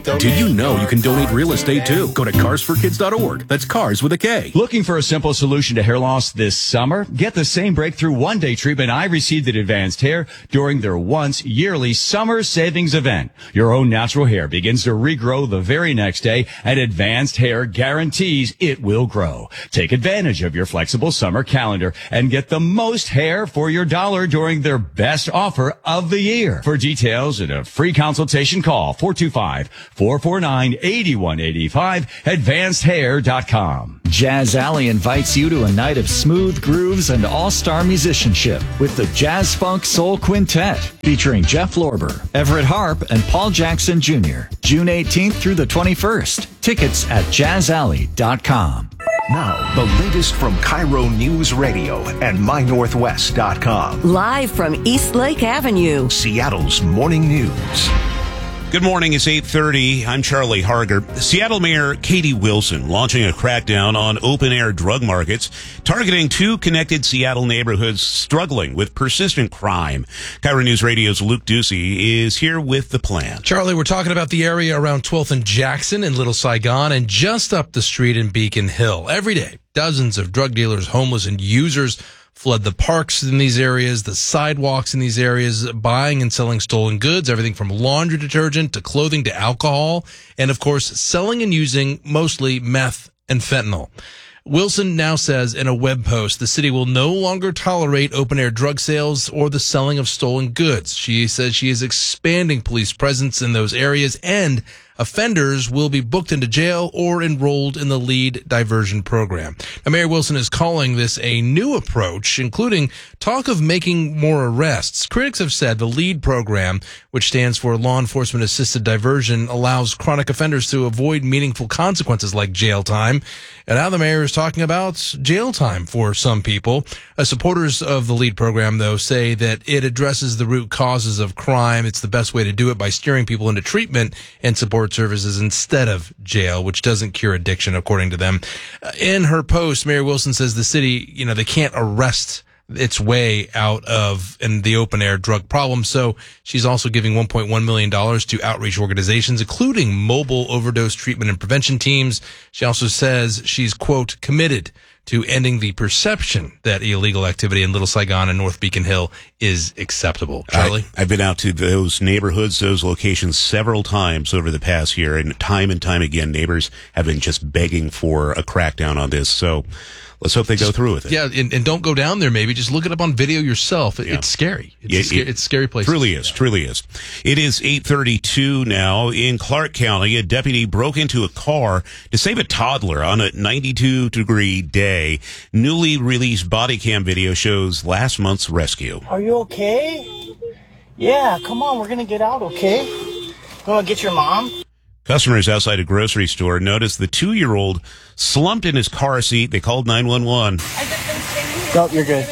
Did you know you can donate real estate too? Go to carsforkids.org. That's cars with a K. Looking for a simple solution to hair loss this summer? Get the same breakthrough one-day treatment I received at Advanced Hair during their once yearly summer savings event. Your own natural hair begins to regrow the very next day, and Advanced Hair guarantees it will grow. Take advantage of your flexible summer calendar and get the most hair for your dollar during their best offer of the year. For details and a free consultation, call 425-449-8185, advancedhair.com. Jazz Alley invites you to a night of smooth grooves and all-star musicianship with the Jazz Funk Soul Quintet, featuring Jeff Lorber, Everett Harp, and Paul Jackson Jr., June 18th through the 21st. Tickets at jazzalley.com. Now, the latest from Cairo News Radio and MyNorthwest.com. Live from East Lake Avenue, Seattle's Morning News. Good morning. It's 8:30. I'm Charlie Harger. Seattle Mayor Katie Wilson launching a crackdown on open-air drug markets, targeting two connected Seattle neighborhoods struggling with persistent crime. Cairo News Radio's Luke Ducey is here with the plan. Charlie, we're talking about the area around 12th and Jackson in Little Saigon and just up the street in Beacon Hill. Every day, dozens of drug dealers, homeless, and users flood the parks in these areas, the sidewalks in these areas, buying and selling stolen goods, everything from laundry detergent to clothing to alcohol, and of course, selling and using mostly meth and fentanyl. Wilson now says in a web post, the city will no longer tolerate open-air drug sales or the selling of stolen goods. She says she is expanding police presence in those areas, and offenders will be booked into jail or enrolled in the lead diversion program. Now, Mayor Wilson is calling this a new approach, including talk of making more arrests. Critics have said the LEAD program, which stands for Law Enforcement Assisted Diversion, allows chronic offenders to avoid meaningful consequences like jail time. And now the mayor is talking about jail time for some people. Supporters of the LEAD program, though, say that it addresses the root causes of crime. It's the best way to do it by steering people into treatment and support services instead of jail, which doesn't cure addiction, according to them. In her post, Mayor Wilson says the city, they can't arrest its way out of the open air drug problem. So she's also giving $1.1 million to outreach organizations, including mobile overdose treatment and prevention teams. She also says she's, quote, committed to ending the perception that illegal activity in Little Saigon and North Beacon Hill is acceptable. Charlie? I've been out to those neighborhoods, those locations several times over the past year, and time again, neighbors have been just begging for a crackdown on this. So let's hope they go through with it. Yeah, and don't go down there maybe. Just look it up on video yourself. It's scary. It's a scary place. Truly is. It is 8:32 now. In Clark County, a deputy broke into a car to save a toddler on a 92-degree day. Newly released body cam video shows last month's rescue. Are you okay? Yeah, come on. We're going to get out, okay? You want to get your mom? Customers outside a grocery store noticed the 2-year-old slumped in his car seat. They called 911. Oh, you're good.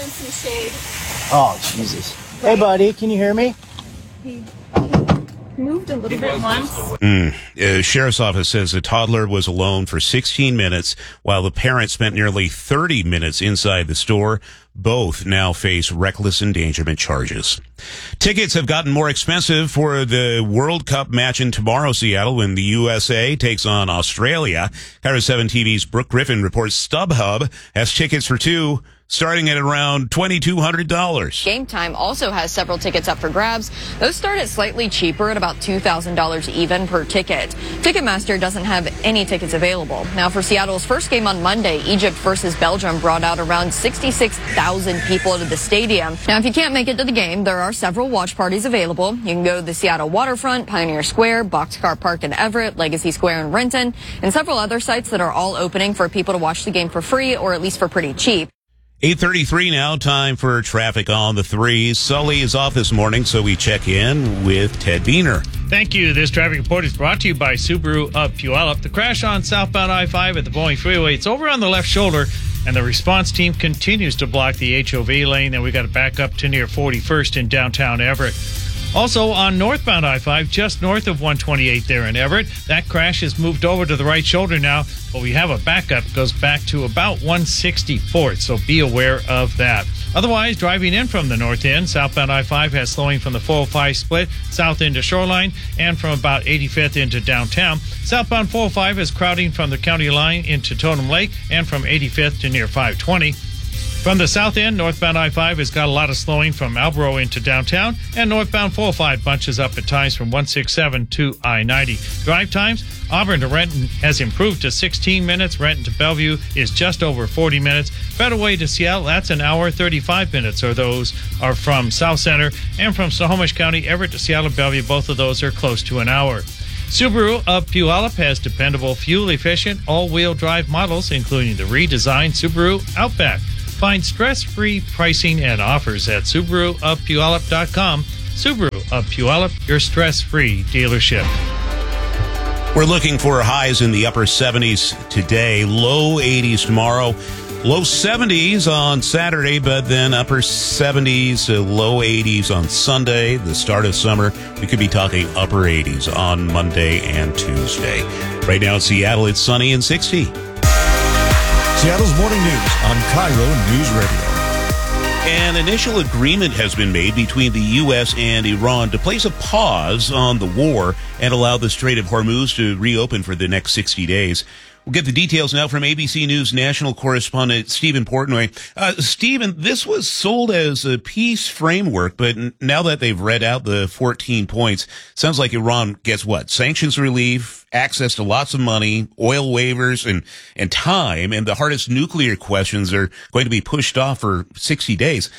Oh, Jesus. Hey, buddy, can you hear me? He moved a little bit once. Sheriff's office says the toddler was alone for 16 minutes while the parent spent nearly 30 minutes inside the store. Both now face reckless endangerment charges. Tickets have gotten more expensive for the World Cup match in tomorrow, Seattle, when the USA takes on Australia. Cairo 7 TV's Brooke Griffin reports StubHub has tickets for two starting at around $2,200. Game Time also has several tickets up for grabs. Those start at slightly cheaper at about $2,000 even per ticket. Ticketmaster doesn't have any tickets available. Now, for Seattle's first game on Monday, Egypt versus Belgium brought out around 66,000 people to the stadium. Now, if you can't make it to the game, there are several watch parties available. You can go to the Seattle Waterfront, Pioneer Square, Boxcar Park in Everett, Legacy Square in Renton, and several other sites that are all opening for people to watch the game for free or at least for pretty cheap. 8:33 now, time for traffic on the threes. Sully is off this morning, so we check in with Ted Beener. Thank you. This traffic report is brought to you by Subaru of Puyallup. The crash on southbound I-5 at the Boeing Freeway, it's over on the left shoulder, and the response team continues to block the HOV lane. Then we got to back up to near 41st in downtown Everett. Also on northbound I-5, just north of 128 there in Everett. That crash has moved over to the right shoulder now, but we have a backup. It goes back to about 164th, so be aware of that. Otherwise, driving in from the north end, southbound I-5 has slowing from the 405 split south into Shoreline and from about 85th into downtown. Southbound 405 is crowding from the county line into Totem Lake and from 85th to near 520. From the south end, northbound I-5 has got a lot of slowing from Albro into downtown, and northbound 405 bunches up at times from 167 to I-90. Drive times, Auburn to Renton has improved to 16 minutes. Renton to Bellevue is just over 40 minutes. Federal to Seattle, that's an hour, 35 minutes, or those are from South Center. And from Snohomish County, Everett to Seattle, Bellevue, both of those are close to an hour. Subaru of Puyallup has dependable, fuel-efficient, all-wheel drive models, including the redesigned Subaru Outback. Find stress-free pricing and offers at SubaruofPuyallup.com. Subaru of Puyallup, your stress-free dealership. We're looking for highs in the upper 70s today, low 80s tomorrow, low 70s on Saturday, but then upper 70s to low 80s on Sunday, the start of summer. We could be talking upper 80s on Monday and Tuesday. Right now in Seattle, it's sunny and 60. Seattle's Morning News on Cairo News Radio. An initial agreement has been made between the U.S. and Iran to place a pause on the war and allow the Strait of Hormuz to reopen for the next 60 days. We'll get the details now from ABC News national correspondent Stephen Portnoy. Stephen, this was sold as a peace framework, but now that they've read out the 14 points, sounds like Iran gets what? Sanctions relief, access to lots of money, oil waivers, and time, and the hardest nuclear questions are going to be pushed off for 60 days.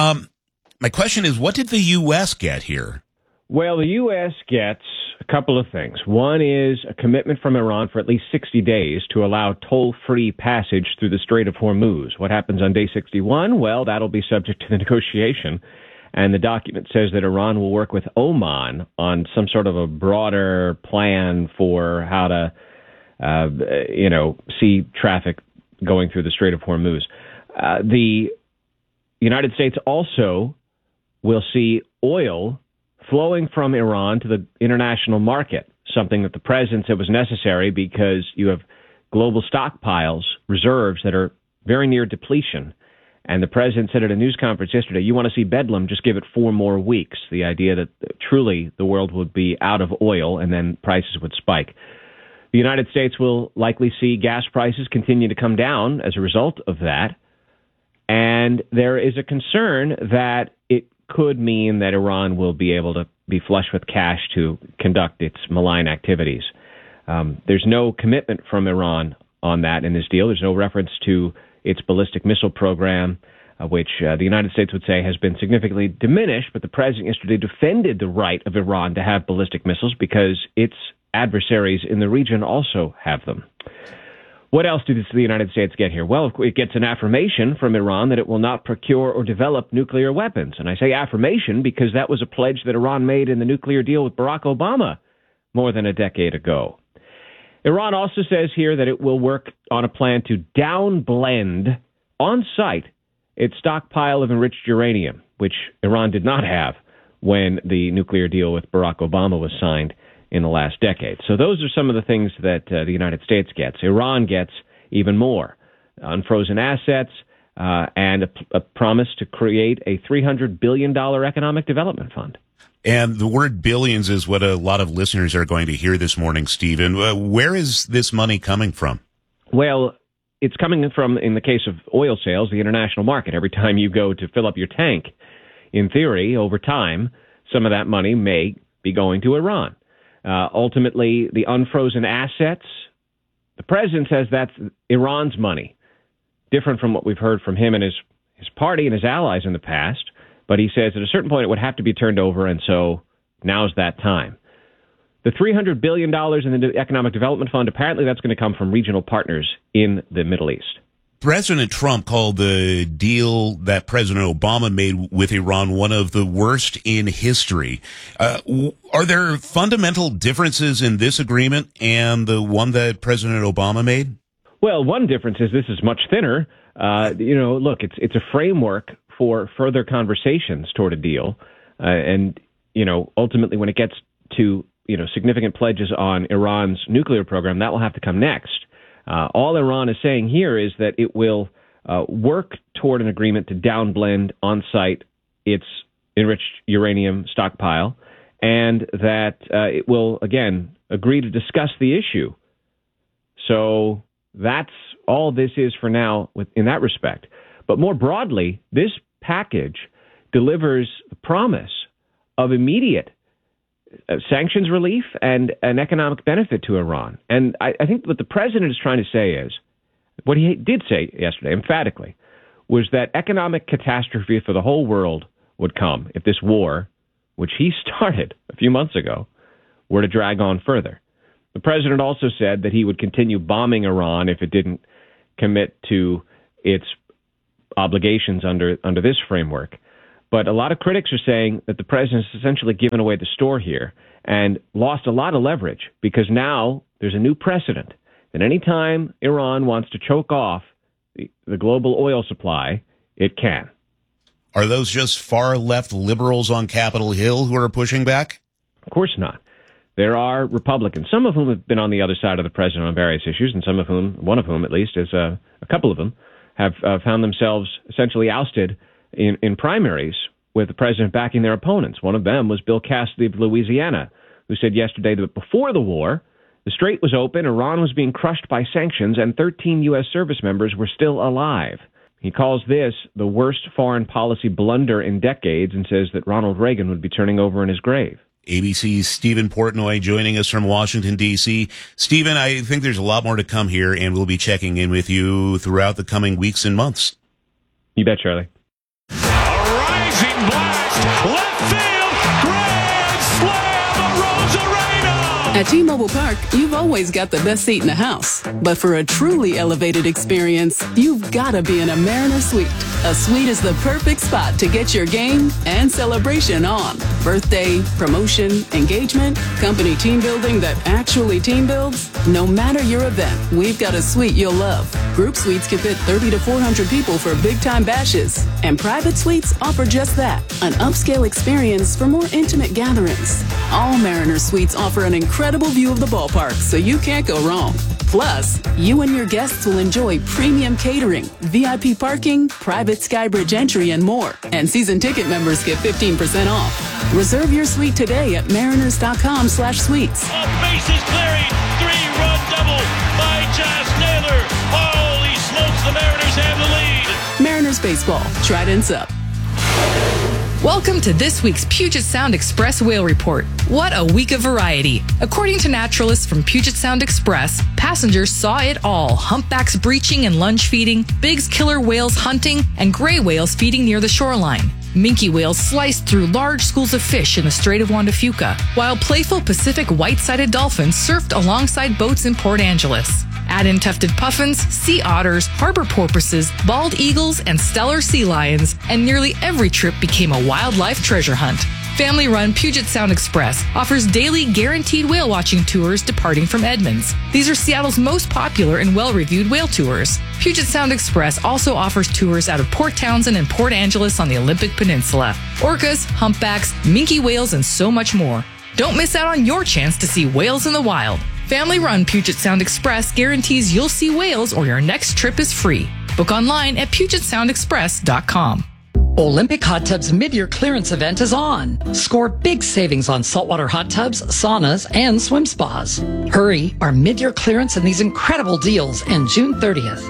My question is, what did the U.S. get here? Well, the U.S. gets a couple of things. One is a commitment from Iran for at least 60 days to allow toll-free passage through the Strait of Hormuz. What happens on day 61? Well, that'll be subject to the negotiation. And the document says that Iran will work with Oman on some sort of a broader plan for how to, see traffic going through the Strait of Hormuz. The United States also will see oil flowing from Iran to the international market, something that the president said was necessary because you have global stockpiles, reserves that are very near depletion. And the president said at a news conference yesterday, you want to see bedlam, just give it 4 more weeks. The idea that truly the world would be out of oil and then prices would spike. The United States will likely see gas prices continue to come down as a result of that. And there is a concern that it could mean that Iran will be able to be flush with cash to conduct its malign activities. There's no commitment from Iran on that in this deal. There's no reference to its ballistic missile program, which the United States would say has been significantly diminished, but the president yesterday defended the right of Iran to have ballistic missiles because its adversaries in the region also have them. What else did the United States get here? Well, it gets an affirmation from Iran that it will not procure or develop nuclear weapons. And I say affirmation because that was a pledge that Iran made in the nuclear deal with Barack Obama more than a decade ago. Iran also says here that it will work on a plan to downblend on site its stockpile of enriched uranium, which Iran did not have when the nuclear deal with Barack Obama was signed in the last decade. So those are some of the things that the United States gets. Iran gets even more. Unfrozen assets and a promise to create a $300 billion economic development fund. And the word billions is what a lot of listeners are going to hear this morning, Stephen. Where is this money coming from? Well, it's coming from, in the case of oil sales, the international market. Every time you go to fill up your tank, in theory, over time, some of that money may be going to Iran. Ultimately, the unfrozen assets, the president says that's Iran's money, different from what we've heard from him and his party and his allies in the past. But he says at a certain point it would have to be turned over, and so now's that time. The $300 billion in the Economic Development Fund, apparently that's going to come from regional partners in the Middle East. President Trump called the deal that President Obama made with Iran one of the worst in history. Are there fundamental differences in this agreement and the one that President Obama made? Well, one difference is this is much thinner. Look, it's a framework for further conversations toward a deal. Ultimately when it gets to, significant pledges on Iran's nuclear program, that will have to come next. All Iran is saying here is that it will work toward an agreement to downblend on site its enriched uranium stockpile, and that it will, again, agree to discuss the issue. So that's all this is for now in that respect. But more broadly, this package delivers the promise of immediate sanctions relief and an economic benefit to Iran. And I think what the president is trying to say is, what he did say yesterday emphatically, was that economic catastrophe for the whole world would come if this war, which he started a few months ago, were to drag on further. The president also said that he would continue bombing Iran if it didn't commit to its obligations under this framework. But a lot of critics are saying that the president has essentially given away the store here and lost a lot of leverage, because now there's a new precedent that any time Iran wants to choke off the global oil supply, it can. Are those just far-left liberals on Capitol Hill who are pushing back? Of course not. There are Republicans, some of whom have been on the other side of the president on various issues, and some of whom, one of whom at least, is a couple of them, have found themselves essentially ousted in primaries with the president backing their opponents. One of them was Bill Cassidy of Louisiana, who said yesterday that before the war, the strait was open, Iran was being crushed by sanctions, and 13 U.S. service members were still alive. He calls this the worst foreign policy blunder in decades and says that Ronald Reagan would be turning over in his grave. ABC's Stephen Portnoy joining us from Washington, D.C. Stephen, I think there's a lot more to come here, and we'll be checking in with you throughout the coming weeks and months. You bet, Charlie. A rising blast, left field, grand slam, Rosarena! At T-Mobile Park, you've always got the best seat in the house. But for a truly elevated experience, you've got to be in a Mariner Suite. A suite is the perfect spot to get your game and celebration on. Birthday, promotion, engagement, company team building that actually team builds. No matter your event, we've got a suite you'll love. Group suites can fit 30 to 400 people for big-time bashes. And private suites offer just that, an upscale experience for more intimate gatherings. All Mariner Suites offer an incredible view of the ballpark, so you can't go wrong. Plus, you and your guests will enjoy premium catering, VIP parking, private Skybridge entry, and more. And season ticket members get 15% off. Reserve your suite today at mariners.com/suites. Bases clearing, 3-run double by Josh Naylor. Holy smokes, the Mariners have the lead. Mariners baseball, Trident's up. Welcome to this week's Puget Sound Express Whale Report. What a week of variety. According to naturalists from Puget Sound Express, passengers saw it all. Humpbacks breaching and lunge feeding, Biggs killer whales hunting, and gray whales feeding near the shoreline. Minke whales sliced through large schools of fish in the Strait of Juan de Fuca, while playful Pacific white-sided dolphins surfed alongside boats in Port Angeles. Add in tufted puffins, sea otters, harbor porpoises, bald eagles, and stellar sea lions, and nearly every trip became a wildlife treasure hunt. Family-run Puget Sound Express offers daily guaranteed whale watching tours departing from Edmonds. These are Seattle's most popular and well-reviewed whale tours. Puget Sound Express also offers tours out of Port Townsend and Port Angeles on the Olympic Peninsula. Orcas, humpbacks, minke whales, and so much more. Don't miss out on your chance to see whales in the wild. Family-run Puget Sound Express guarantees you'll see whales or your next trip is free. Book online at PugetSoundExpress.com. Olympic Hot Tubs mid-year clearance event is on. Score big savings on saltwater hot tubs, saunas, and swim spas. Hurry, our mid-year clearance and these incredible deals end June 30th.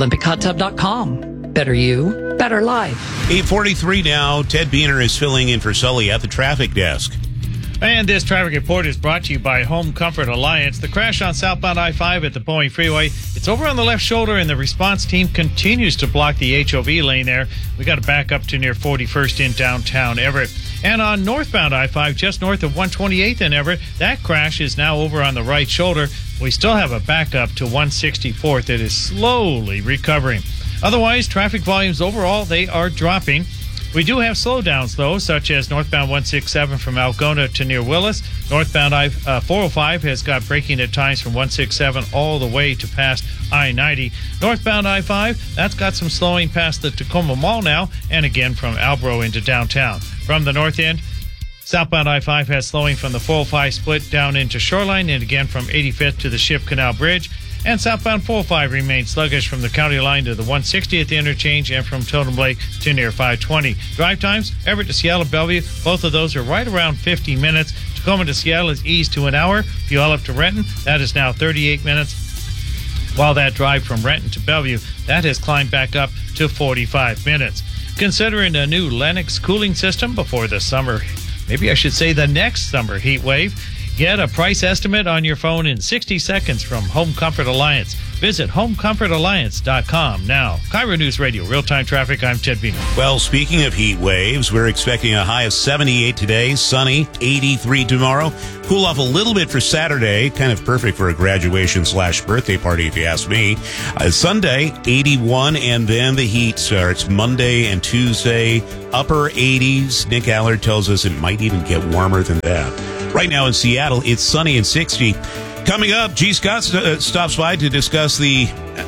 OlympicHotTub.com. Better you, better life. 8:43 now. Ted Biener is filling in for Sully at the traffic desk. And this traffic report is brought to you by Home Comfort Alliance. The crash on southbound I-5 at the Boeing Freeway, it's over on the left shoulder, and the response team continues to block the HOV lane there. We got to back up to near 41st in downtown Everett. And on northbound I-5, just north of 128th in Everett, that crash is now over on the right shoulder. We still have a backup to 164th that is slowly recovering. Otherwise, traffic volumes overall, they are dropping. We do have slowdowns, though, such as northbound 167 from Algona to near Willis. Northbound I-405 has got braking at times from 167 all the way to past I-90. Northbound I-5, that's got some slowing past the Tacoma Mall now, and again from Albro into downtown. From the north end, southbound I-5 has slowing from the 405 split down into Shoreline, and again from 85th to the Ship Canal Bridge. And southbound 405 remains sluggish from the county line to the 160th interchange and from Totem Lake to near 520. Drive times, Everett to Seattle, Bellevue, both of those are right around 50 minutes. Tacoma to Seattle is east to an hour. Puyallup to Renton, that is now 38 minutes. While that drive from Renton to Bellevue, that has climbed back up to 45 minutes. Considering a new Lennox cooling system before the summer, maybe I should say the next summer heat wave, get a price estimate on your phone in 60 seconds from Home Comfort Alliance. Visit homecomfortalliance.com now. Cairo News Radio, real-time traffic. I'm Ted Vino. Well, speaking of heat waves, we're expecting a high of 78 today, sunny, 83 tomorrow. Cool off a little bit for Saturday, kind of perfect for a graduation/birthday party, if you ask me. Sunday, 81, and then the heat starts Monday and Tuesday, upper 80s. Nick Allard tells us it might even get warmer than that. Right now in Seattle, it's sunny and 60. Coming up, G. Scott stops by to discuss the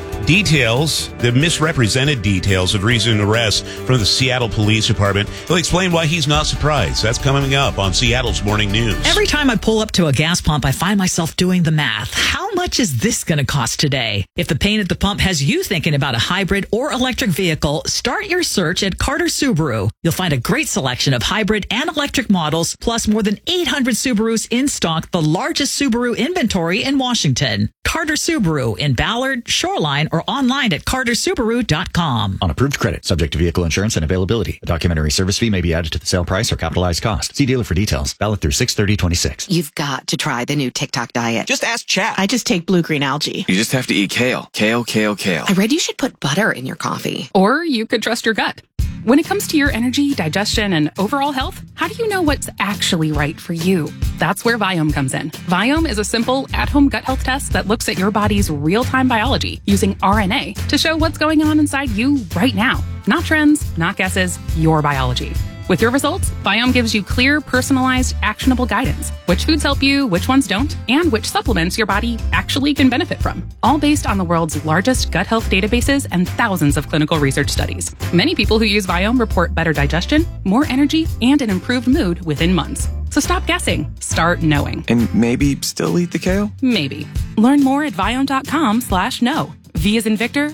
details, the misrepresented details of recent arrests from the Seattle Police Department. He'll explain why he's not surprised. That's coming up on Seattle's Morning News. Every time I pull up to a gas pump, I find myself doing the math. How much is this going to cost today? If the pain at the pump has you thinking about a hybrid or electric vehicle, start your search at Carter Subaru. You'll find a great selection of hybrid and electric models, plus more than 800 Subarus in stock, the largest Subaru inventory in Washington. Carter Subaru in Ballard, Shoreline, or online at cartersubaru.com. On approved credit, subject to vehicle insurance and availability. A documentary service fee may be added to the sale price or capitalized cost. See dealer for details. Valid through 6/30/26. You've got to try the new TikTok diet. Just ask chat. I just take blue-green algae. You just have to eat kale. Kale. I read you should put butter in your coffee. Or you could trust your gut. When it comes to your energy, digestion, and overall health, how do you know what's actually right for you? That's where Viome comes in. Viome is a simple, at-home gut health test that looks at your body's real-time biology using RNA to show what's going on inside you right now. Not trends, not guesses, your biology. With your results, Viome gives you clear, personalized, actionable guidance. Which foods help you, which ones don't, and which supplements your body actually can benefit from. All based on the world's largest gut health databases and thousands of clinical research studies. Many people who use Viome report better digestion, more energy, and an improved mood within months. So stop guessing. Start knowing. And maybe still eat the kale? Maybe. Learn more at Viome.com/know. V as in Victor,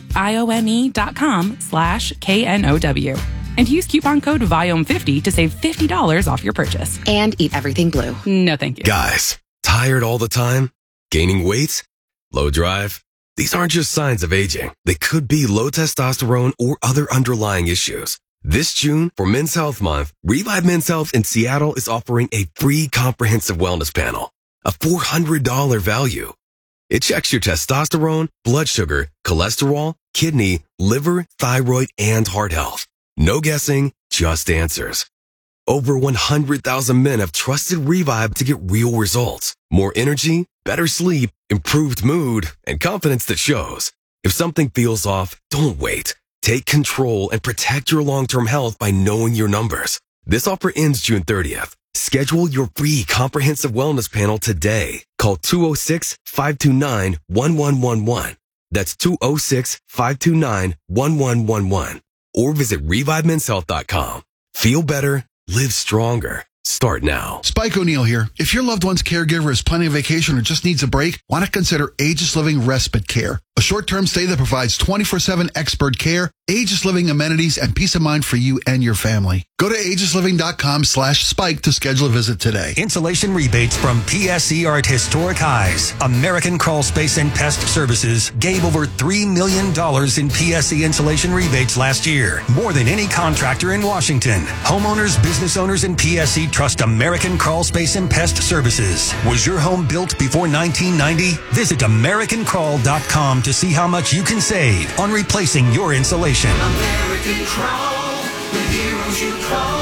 IOME.com/KNOW. And use coupon code VIOME50 to save $50 off your purchase. And eat everything blue. No, thank you. Guys, tired all the time? Gaining weight? Low drive? These aren't just signs of aging. They could be low testosterone or other underlying issues. This June, for Men's Health Month, Revive Men's Health in Seattle is offering a free comprehensive wellness panel, a $400 value. It checks your testosterone, blood sugar, cholesterol, kidney, liver, thyroid, and heart health. No guessing, just answers. Over 100,000 men have trusted Revive to get real results. More energy, better sleep, improved mood, and confidence that shows. If something feels off, don't wait. Take control and protect your long-term health by knowing your numbers. This offer ends June 30th. Schedule your free comprehensive wellness panel today. Call 206-529-1111. That's 206-529-1111. Or visit ReviveMen'sHealth.com. Feel better, live stronger. Start now. Spike O'Neill here. If your loved one's caregiver is planning a vacation or just needs a break, why not consider Aegis Living Respite Care? A short-term stay that provides 24/7 expert care, Aegis Living amenities, and peace of mind for you and your family. Go to aegisliving.com/spike to schedule a visit today. Insulation rebates from PSE are at historic highs. American Crawl Space and Pest Services gave over $3 million in PSE insulation rebates last year, more than any contractor in Washington. Homeowners, business owners, and PSE trust American Crawl Space and Pest Services. Was your home built before 1990? Visit AmericanCrawl.com to see how much you can save on replacing your insulation. American Crawl, the heroes you call.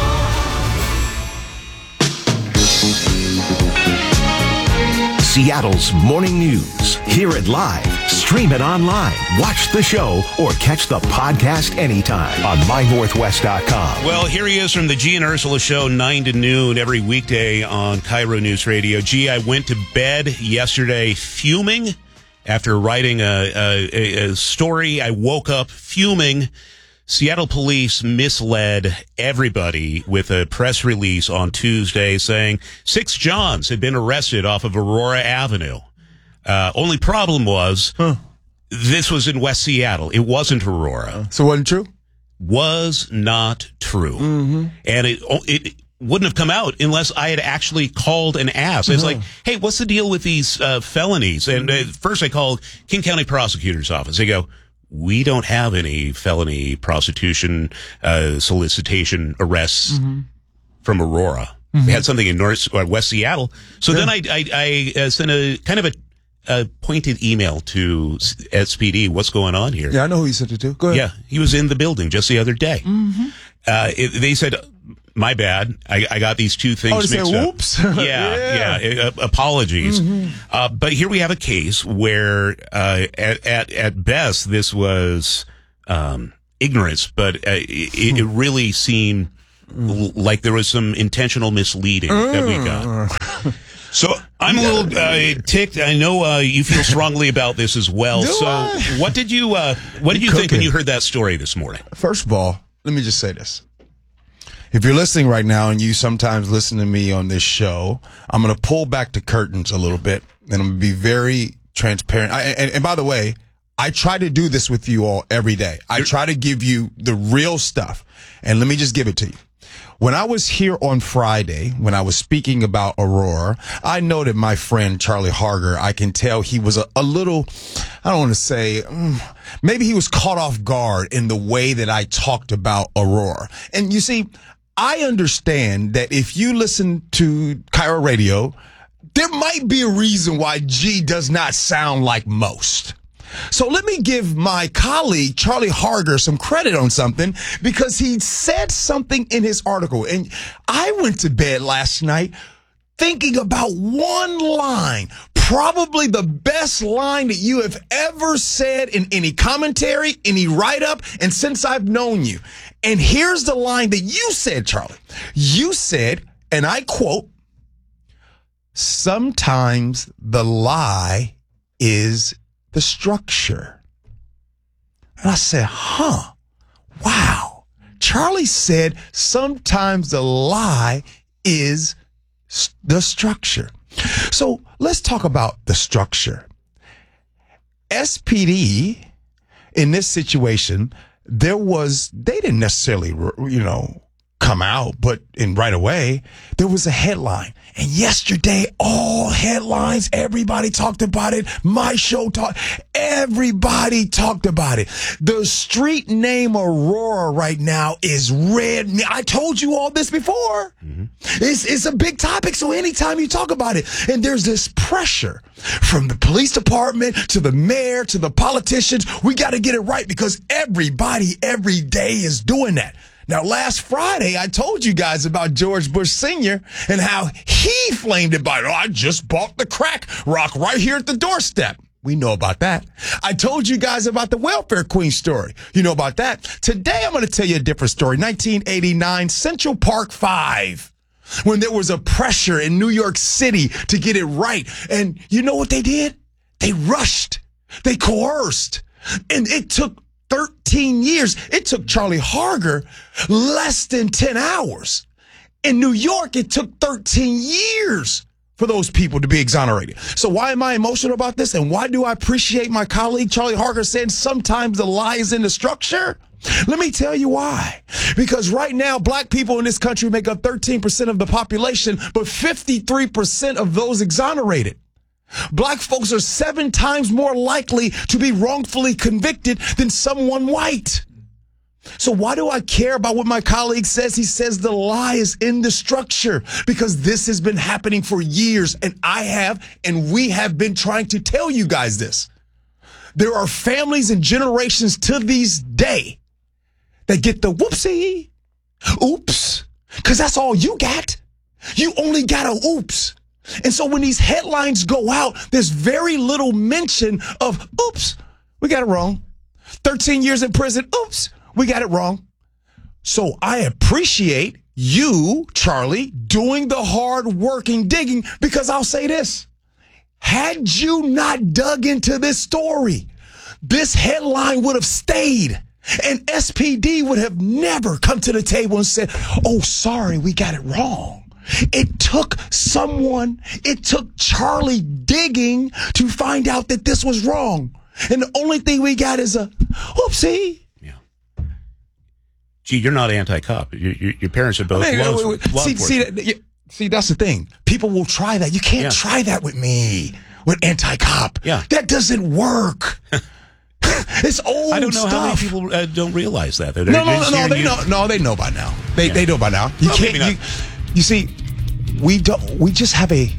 Seattle's Morning News. Hear it live, stream it online, watch the show, or catch the podcast anytime on mynorthwest.com. Well, here he is from the G and Ursula Show, 9 to noon, every weekday on Cairo News Radio. G, I went to bed yesterday fuming after writing a story. I woke up fuming. Seattle police misled everybody with a press release on Tuesday saying 6 Johns had been arrested off of Aurora Avenue. Only problem was This was in West Seattle. It wasn't Aurora. So it wasn't true? Was not true. Mm-hmm. And it wouldn't have come out unless I had actually called and asked. It's like, hey, what's the deal with these felonies? And first I called King County Prosecutor's Office. They go, we don't have any felony prostitution, solicitation arrests from Aurora. We had something in West Seattle. So then I sent a kind of a pointed email to SPD. What's going on here? Yeah, I know who you sent it to. Go ahead. Yeah, he was in the building just the other day. They said, my bad. I got these two things mixed up. Whoops. Yeah. Apologies. But here we have a case where, at best, this was ignorance, but it really seemed like there was some intentional misleading that we got. So I'm a little ticked. I know you feel strongly about this as well. What did you think when you heard that story this morning? First of all, let me just say this. If you're listening right now and you sometimes listen to me on this show, I'm going to pull back the curtains a little bit and I'm going to be very transparent. And by the way, I try to do this with you all every day. I try to give you the real stuff. And let me just give it to you. When I was here on Friday, when I was speaking about Aurora, I noted my friend Charlie Harger. I can tell he was a little, I don't want to say, maybe he was caught off guard in the way that I talked about Aurora. And you see, I understand that if you listen to Cairo Radio, there might be a reason why G does not sound like most. So let me give my colleague, Charlie Harger, some credit on something because he said something in his article. And I went to bed last night thinking about one line, probably the best line that you have ever said in any commentary, any write-up, and since I've known you. And here's the line that you said, Charlie. You said, and I quote, "Sometimes the lie is the structure." And I said, wow. Charlie said, sometimes the lie is the structure. So let's talk about the structure. SPD, in this situation, they didn't necessarily, come out, but right away, there was a headline. And yesterday, all headlines, everybody talked about it. My show everybody talked about it. The street name Aurora right now is red. I told you all this before. It's a big topic, so anytime you talk about it, and there's this pressure from the police department to the mayor to the politicians, we got to get it right because everybody every day is doing that. Now, last Friday, I told you guys about George Bush Sr. and how he flamed it by, I just bought the crack rock right here at the doorstep. We know about that. I told you guys about the welfare queen story. You know about that. Today, I'm going to tell you a different story. 1989, Central Park 5, when there was a pressure in New York City to get it right. And you know what they did? They rushed. They coerced. And it took 13 years. It took Charlie Harger less than 10 hours. In New York, it took 13 years for those people to be exonerated. So why am I emotional about this? And why do I appreciate my colleague Charlie Harger saying sometimes the lie is in the structure? Let me tell you why. Because right now, black people in this country make up 13% of the population, but 53% of those exonerated. Black folks are 7 times more likely to be wrongfully convicted than someone white. So why do I care about what my colleague says? He says the lie is in the structure because this has been happening for years, and we have been trying to tell you guys this. There are families and generations to this day that get the whoopsie, oops, because that's all you got. You only got a oops. And so when these headlines go out, there's very little mention of, oops, we got it wrong. 13 years in prison, oops, we got it wrong. So I appreciate you, Charlie, doing the hard working digging, because I'll say this. Had you not dug into this story, this headline would have stayed. And SPD would have never come to the table and said, oh, sorry, we got it wrong. It took Charlie digging to find out that this was wrong. And the only thing we got is a whoopsie. Gee, you're not anti-cop. Your parents are both law enforcement. See, that's the thing. People will try that. You can't try that with me, with anti-cop. Yeah. That doesn't work. It's old stuff. I don't know how many people don't realize that. No, they know by now. They know by now. You can't. You see, we just have a.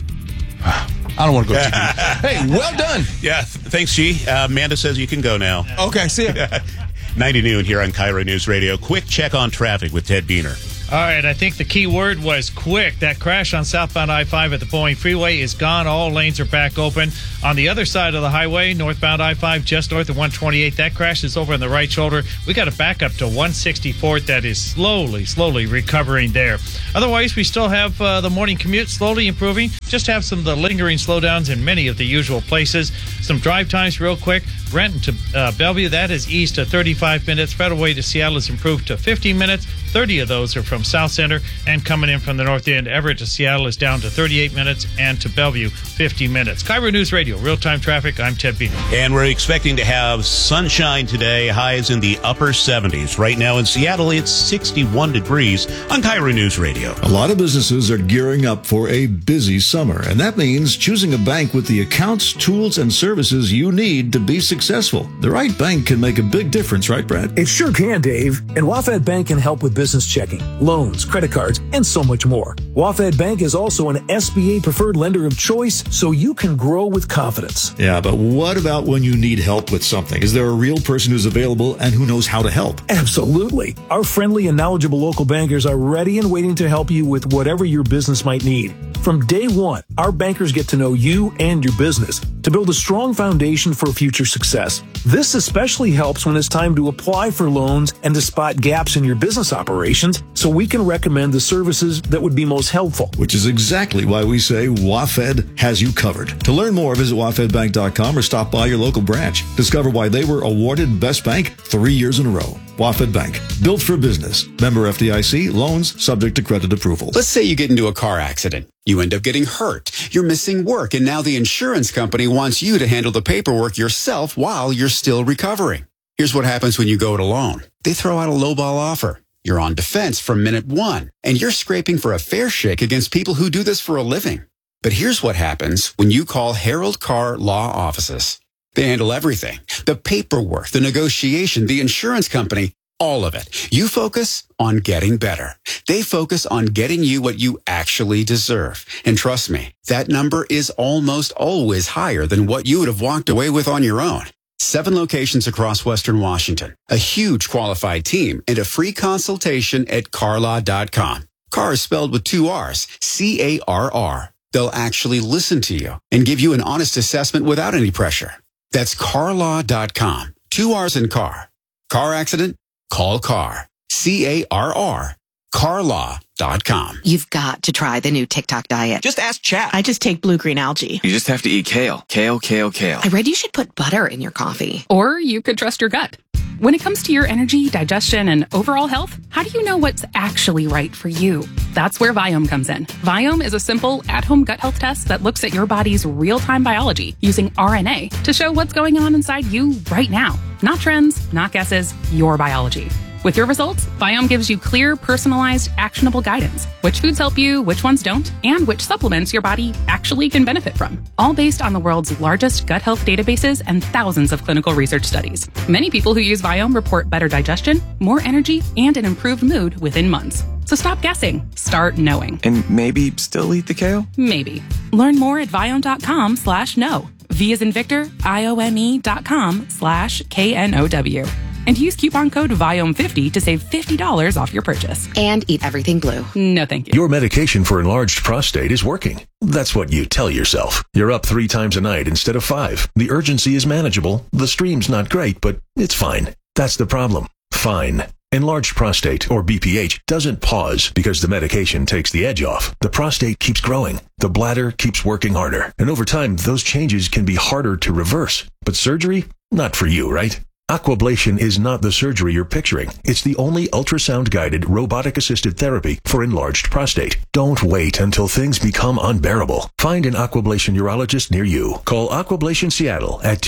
I don't want to go too deep. Hey, well done. Yeah, thanks, G. Amanda says you can go now. Okay, see ya. 90 noon here on Cairo News Radio. Quick check on traffic with Ted Biener. All right, I think the key word was quick. That crash on southbound I-5 at the Boeing Freeway is gone. All lanes are back open. On the other side of the highway, northbound I-5 just north of 128, that crash is over on the right shoulder. We got a backup to 164th that is slowly recovering there. Otherwise, we still have the morning commute slowly improving. Just have some of the lingering slowdowns in many of the usual places. Some drive times real quick. Renton to Bellevue, that is east to 35 minutes. Federal Way to Seattle is improved to 15 minutes. 30 of those are from South Center, and coming in from the north end, Everett to Seattle is down to 38 minutes, and to Bellevue, 50 minutes. Cairo News Radio, real-time traffic. I'm Ted Biener. And we're expecting to have sunshine today, highs in the upper 70s. Right now in Seattle, it's 61 degrees on Cairo News Radio. A lot of businesses are gearing up for a busy summer, and that means choosing a bank with the accounts, tools, and services you need to be successful. The right bank can make a big difference, right, Brad? It sure can, Dave. And WaFd Bank can help with business checking, loans, credit cards, and so much more. WaFd Bank is also an SBA preferred lender of choice, so you can grow with confidence. Yeah, but what about when you need help with something? Is there a real person who's available and who knows how to help? Absolutely. Our friendly and knowledgeable local bankers are ready and waiting to help you with whatever your business might need. From day one, our bankers get to know you and your business to build a strong foundation for future success. This especially helps when it's time to apply for loans and to spot gaps in your business operations, so we can recommend the services that would be most helpful. Which is exactly why we say WaFd has you covered. To learn more, visit wafdbank.com or stop by your local branch. Discover why they were awarded Best Bank 3 years in a row. WaFd Bank, built for business. Member FDIC, loans subject to credit approval. Let's say you get into a car accident. You end up getting hurt. You're missing work, and now the insurance company wants you to handle the paperwork yourself while you're still recovering. Here's what happens when you go it alone. They throw out a lowball offer. You're on defense from minute one, and you're scraping for a fair shake against people who do this for a living. But here's what happens when you call Harold Carr Law Offices. They handle everything. The paperwork, the negotiation, the insurance company, all of it. You focus on getting better. They focus on getting you what you actually deserve. And trust me, that number is almost always higher than what you would have walked away with on your own. 7 locations across Western Washington, a huge qualified team, and a free consultation at carlaw.com. Carr is spelled with 2 R's, C-A-R-R. They'll actually listen to you and give you an honest assessment without any pressure. That's carlaw.com. 2 R's in car. Car accident? Call Carr. C-A-R-R. carlaw.com. You've got to try the new TikTok diet. Just ask chat. I just take blue-green algae. You just have to eat kale. Kale, kale, kale. I read you should put butter in your coffee. Or you could trust your gut. When it comes to your energy, digestion, and overall health, how do you know what's actually right for you? That's where Viome comes in. Viome is a simple, at-home gut health test that looks at your body's real-time biology using RNA to show what's going on inside you right now. Not trends, not guesses, your biology. With your results, Viome gives you clear, personalized, actionable guidance. Which foods help you, which ones don't, and which supplements your body actually can benefit from. All based on the world's largest gut health databases and thousands of clinical research studies. Many people who use Viome report better digestion, more energy, and an improved mood within months. So stop guessing. Start knowing. And maybe still eat the kale? Maybe. Learn more at Viome.com/know. V as in Victor, IOME.com/KNOW. And use coupon code VIOME50 to save $50 off your purchase. And eat everything blue. No, thank you. Your medication for enlarged prostate is working. That's what you tell yourself. You're up 3 times a night instead of 5. The urgency is manageable. The stream's not great, but it's fine. That's the problem. Fine. Enlarged prostate, or BPH, doesn't pause because the medication takes the edge off. The prostate keeps growing. The bladder keeps working harder. And over time, those changes can be harder to reverse. But surgery? Not for you, right? Aquablation is not the surgery you're picturing. It's the only ultrasound-guided, robotic-assisted therapy for enlarged prostate. Don't wait until things become unbearable. Find an Aquablation urologist near you. Call Aquablation Seattle at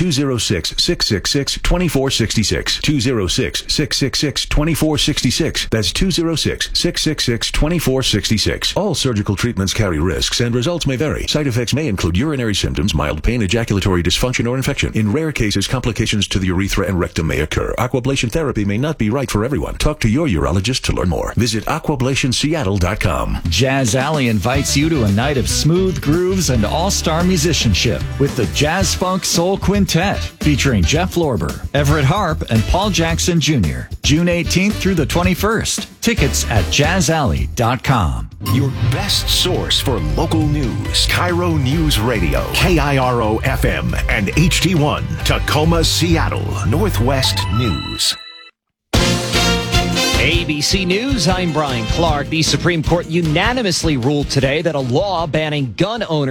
206-666-2466. 206-666-2466. That's 206-666-2466. All surgical treatments carry risks and results may vary. Side effects may include urinary symptoms, mild pain, ejaculatory dysfunction, or infection. In rare cases, complications to the urethra and rectum may occur. Aquablation therapy may not be right for everyone. Talk to your urologist to learn more. Visit aquablationseattle.com. Jazz Alley invites you to a night of smooth grooves and all-star musicianship with the Jazz Funk Soul Quintet, featuring Jeff Lorber, Everett Harp, and Paul Jackson Jr. June 18th through the 21st. Tickets at jazzalley.com. Your best source for local news. Cairo News Radio, KIRO FM, and HD1, Tacoma, Seattle, Northwest News. ABC News, I'm Brian Clark. The Supreme Court unanimously ruled today that a law banning gun owners